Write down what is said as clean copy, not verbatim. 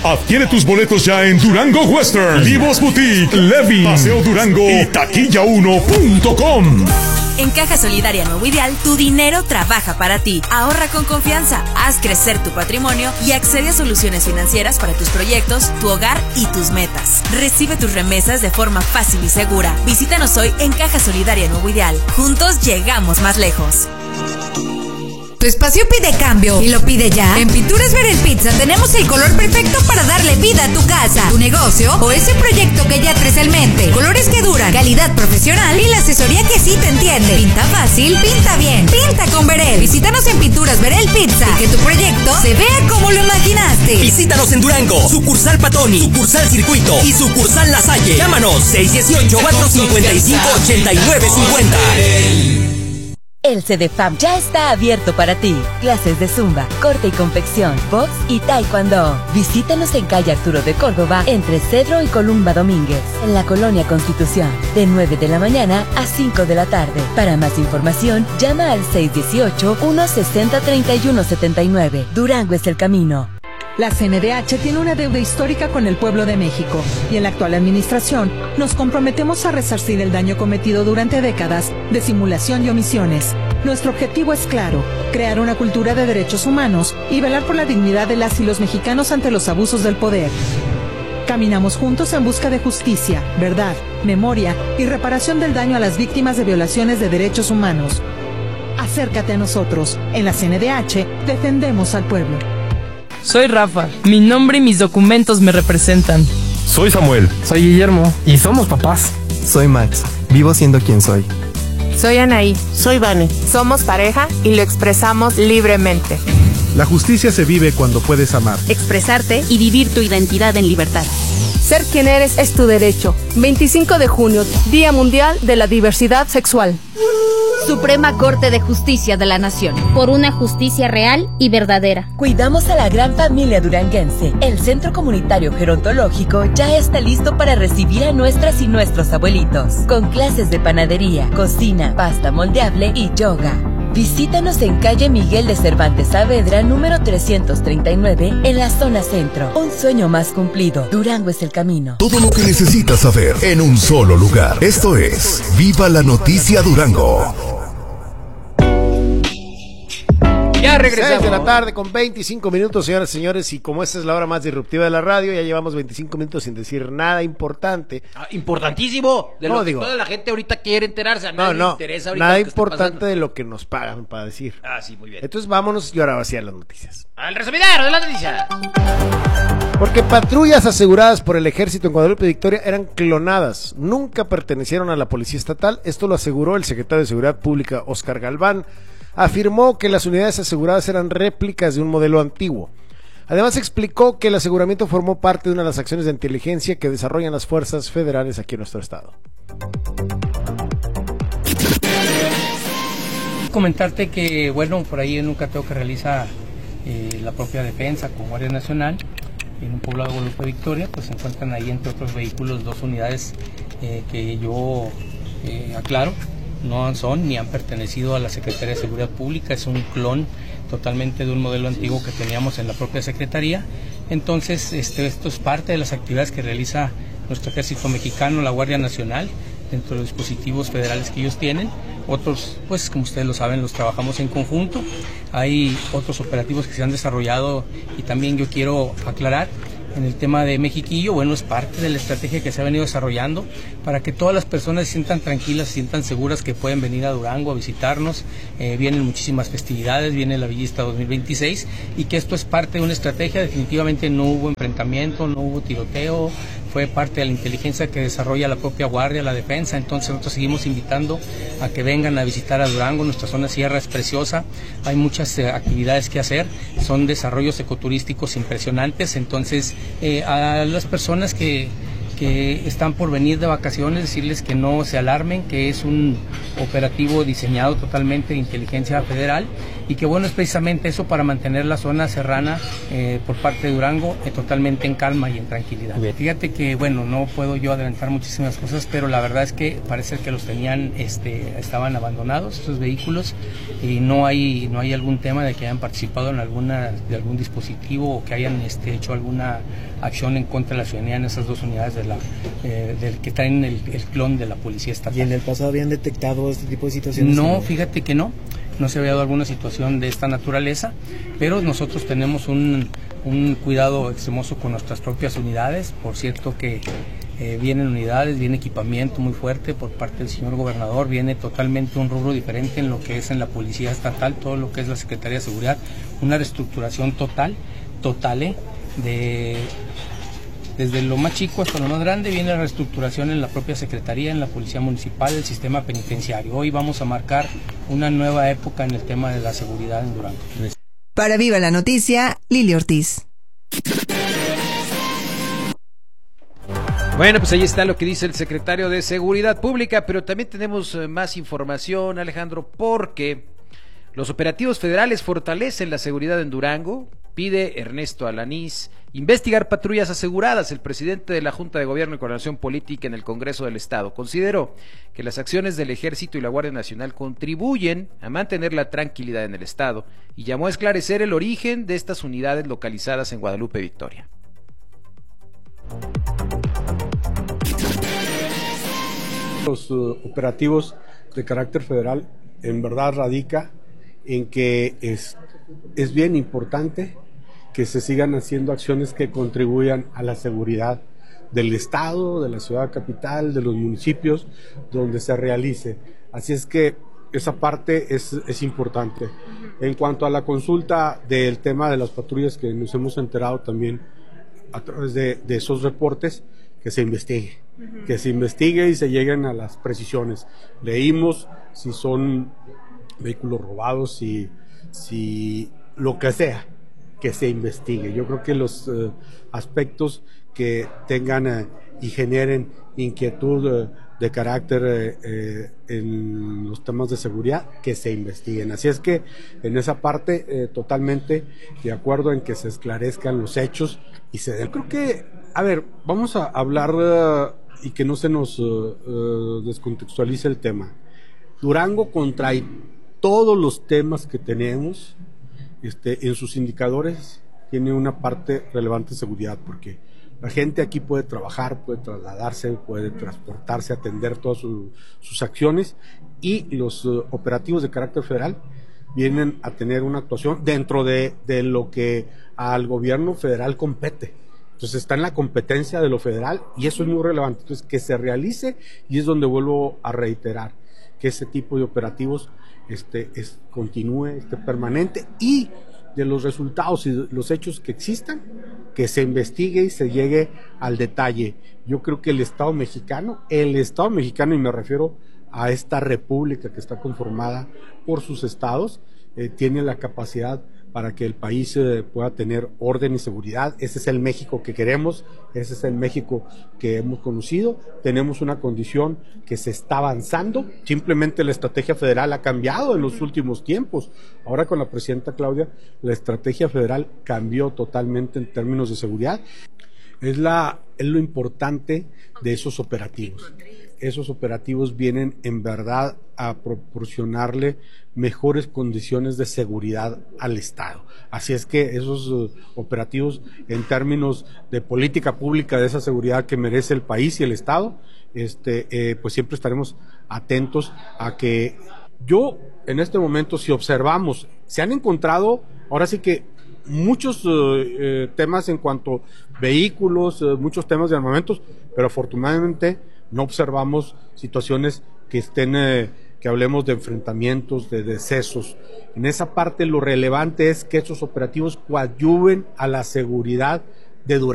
Adquiere tus boletos ya en Durango Western, Livos Boutique, Levin, Paseo Durango y taquilla1.com. En Caja Solidaria Nuevo Ideal, tu dinero trabaja para ti. Ahorra con confianza, haz crecer tu patrimonio y accede a soluciones financieras para tus proyectos, tu hogar y tus metas. Recibe tus remesas de forma fácil y segura. Visítanos hoy en Caja Solidaria Nuevo Ideal. Juntos llegamos más lejos. Tu espacio pide cambio y lo pide ya. En Pinturas Verel Pizza tenemos el color perfecto para darle vida a tu casa, tu negocio o ese proyecto que ya traes en mente. Colores que duran, calidad profesional y la asesoría que sí te entiende. Pinta fácil, pinta bien, pinta con Verel. Visítanos en Pinturas Verel Pizza y que tu proyecto se vea como lo imaginaste. Visítanos en Durango, sucursal Patoni, sucursal Circuito y sucursal La Salle. Llámanos 618-455-8950. El CDFAM ya está abierto para ti. Clases de zumba, corte y confección, box y taekwondo. Visítanos en calle Arturo de Córdoba, entre Cedro y Columba Domínguez, en la Colonia Constitución, de 9 de la mañana a 5 de la tarde. Para más información, llama al 618-160-3179. Durango es el camino. La CNDH tiene una deuda histórica con el pueblo de México y en la actual administración nos comprometemos a resarcir el daño cometido durante décadas de simulación y omisiones. Nuestro objetivo es claro, crear una cultura de derechos humanos y velar por la dignidad de las y los mexicanos ante los abusos del poder. Caminamos juntos en busca de justicia, verdad, memoria y reparación del daño a las víctimas de violaciones de derechos humanos. Acércate a nosotros. En la CNDH defendemos al pueblo. Soy Rafa, mi nombre y mis documentos me representan. Soy Samuel. Soy Guillermo y somos papás. Soy Max, vivo siendo quien soy. Soy Anaí. Soy Vane. Somos pareja y lo expresamos libremente. La justicia se vive cuando puedes amar, expresarte y vivir tu identidad en libertad. Ser quien eres es tu derecho. 25 de junio, Día Mundial de la Diversidad Sexual. Suprema Corte de Justicia de la Nación. Por una justicia real y verdadera. Cuidamos a la gran familia duranguense. El Centro Comunitario Gerontológico ya está listo para recibir a nuestras y nuestros abuelitos. Con clases de panadería, cocina, pasta moldeable y yoga. Visítanos en calle Miguel de Cervantes Saavedra, número 339, en la zona centro. Un sueño más cumplido. Durango es el camino. Todo lo que necesitas saber en un solo lugar. Esto es Viva la Noticia Durango. Ya regresamos. 6 de la tarde con 25 minutos, señoras y señores, y como esta es la hora más disruptiva de la radio, ya llevamos 25 minutos sin decir nada importante. Importantísimo, de lo que toda la gente ahorita quiere enterarse, a nadie le interesa ahorita nada lo que importante de lo que nos pagan para decir. Sí, muy bien. Entonces vámonos y ahora hacia las noticias. Al resumidero de la noticia. Porque patrullas aseguradas por el ejército en Guadalupe Victoria eran clonadas, nunca pertenecieron a la policía estatal. Esto lo aseguró el secretario de Seguridad Pública, Óscar Galván. Afirmó que las unidades aseguradas eran réplicas de un modelo antiguo. Además explicó que el aseguramiento formó parte de una de las acciones de inteligencia que desarrollan las fuerzas federales aquí en nuestro estado. Comentarte que, bueno, por ahí en un cateo que realiza la propia defensa con Guardia Nacional en un poblado de Guadalupe Victoria, pues se encuentran ahí entre otros vehículos 2 unidades que yo aclaro no son ni han pertenecido a la Secretaría de Seguridad Pública, es un clon totalmente de un modelo antiguo que teníamos en la propia Secretaría. Entonces esto es parte de las actividades que realiza nuestro Ejército Mexicano, la Guardia Nacional, dentro de los dispositivos federales que ellos tienen. Otros, pues como ustedes lo saben, los trabajamos en conjunto. Hay otros operativos que se han desarrollado y también yo quiero aclarar en el tema de Mexiquillo. Bueno, es parte de la estrategia que se ha venido desarrollando para que todas las personas se sientan tranquilas, se sientan seguras que pueden venir a Durango a visitarnos. Vienen muchísimas festividades, viene la Villista 2026 y que esto es parte de una estrategia. Definitivamente no hubo enfrentamiento, no hubo tiroteo, fue parte de la inteligencia que desarrolla la propia Guardia, la Defensa. Entonces nosotros seguimos invitando a que vengan a visitar a Durango. Nuestra zona sierra es preciosa, hay muchas actividades que hacer, son desarrollos ecoturísticos impresionantes. Entonces a las personas que que están por venir de vacaciones, decirles que no se alarmen, que es un operativo diseñado totalmente de inteligencia federal y que bueno, es precisamente eso para mantener la zona serrana por parte de Durango totalmente en calma y en tranquilidad. Fíjate que bueno, no puedo yo adelantar muchísimas cosas, pero la verdad es que parece que los tenían, estaban abandonados esos vehículos y no hay algún tema de que hayan participado en de algún dispositivo o que hayan hecho alguna acción en contra de la ciudadanía en esas dos unidades del que traen el clon de la policía estatal. ¿Y en el pasado habían detectado este tipo de situaciones? No, fíjate que no se había dado alguna situación de esta naturaleza, pero nosotros tenemos un cuidado extremoso con nuestras propias unidades. Por cierto que vienen unidades, viene equipamiento muy fuerte por parte del señor gobernador, viene totalmente un rubro diferente en lo que es en la policía estatal, todo lo que es la Secretaría de Seguridad, una reestructuración total, desde lo más chico hasta lo más grande viene la reestructuración en la propia Secretaría, en la Policía Municipal, el sistema penitenciario. Hoy vamos a marcar una nueva época en el tema de la seguridad en Durango. Para Viva la Noticia, Lili Ortiz. Bueno, pues ahí está lo que dice el secretario de Seguridad Pública, pero también tenemos más información, Alejandro, porque los operativos federales fortalecen la seguridad en Durango. Pide Ernesto Alanís investigar patrullas aseguradas. El presidente de la Junta de Gobierno y Coordinación Política en el Congreso del Estado consideró que las acciones del Ejército y la Guardia Nacional contribuyen a mantener la tranquilidad en el Estado y llamó a esclarecer el origen de estas unidades localizadas en Guadalupe Victoria. Los operativos de carácter federal en verdad radica en que es bien importante que se sigan haciendo acciones que contribuyan a la seguridad del Estado, de la ciudad capital, de los municipios donde se realice. Así es que esa parte es importante. En cuanto a la consulta del tema de las patrullas que nos hemos enterado también a través de esos reportes, que se investigue. Que se investigue y se lleguen a las precisiones. Leímos si son vehículos robados, si lo que sea, que se investigue. Yo creo que los aspectos que tengan y generen inquietud de carácter en los temas de seguridad, que se investiguen. Así es que en esa parte totalmente de acuerdo en que se esclarezcan los hechos y se den. Creo que, a ver, vamos a hablar y que no se nos descontextualice el tema. Durango contrae todos los temas que tenemos en sus indicadores, tiene una parte relevante de seguridad, porque la gente aquí puede trabajar, puede trasladarse, puede transportarse, atender todas sus acciones, y los operativos de carácter federal vienen a tener una actuación dentro de lo que al gobierno federal compete. Entonces está en la competencia de lo federal y eso es muy relevante. Entonces que se realice, y es donde vuelvo a reiterar que ese tipo de operativos continúe, permanente, y de los resultados y los hechos que existan, que se investigue y se llegue al detalle. Yo creo que el Estado mexicano, y me refiero a esta república que está conformada por sus estados, tiene la capacidad para que el país pueda tener orden y seguridad. Ese es el México que queremos, ese es el México que hemos conocido. Tenemos una condición que se está avanzando, simplemente la estrategia federal ha cambiado en los últimos tiempos. Ahora con la presidenta Claudia, la estrategia federal cambió totalmente en términos de seguridad. Es lo importante de esos operativos. Esos operativos vienen en verdad a proporcionarle mejores condiciones de seguridad al Estado. Así es que esos operativos, en términos de política pública de esa seguridad que merece el país y el Estado, pues siempre estaremos atentos a que en este momento, si observamos, se han encontrado, ahora sí que muchos temas en cuanto a vehículos, muchos temas de armamentos, pero afortunadamente no observamos situaciones que que hablemos de enfrentamientos, de decesos. En esa parte lo relevante es que estos operativos coadyuven a la seguridad de Durango.